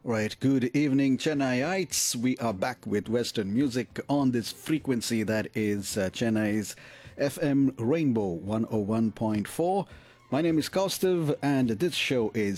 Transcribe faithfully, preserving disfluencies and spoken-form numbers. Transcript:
Right. Good evening, Chennaiites. We are back with Western music on this frequency that is uh, Chennai's F M Rainbow one oh one point four. My name is Kaustav, and this show is